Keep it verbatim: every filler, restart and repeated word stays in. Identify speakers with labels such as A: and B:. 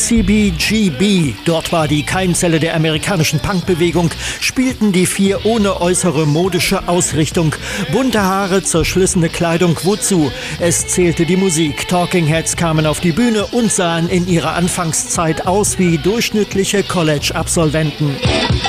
A: C B G B, dort war die Keimzelle der amerikanischen Punkbewegung, spielten die vier ohne äußere modische Ausrichtung. Bunte Haare, zerschlissene Kleidung, wozu? Es zählte die Musik. Talking Heads kamen auf die Bühne und sahen in ihrer Anfangszeit aus wie durchschnittliche College-Absolventen.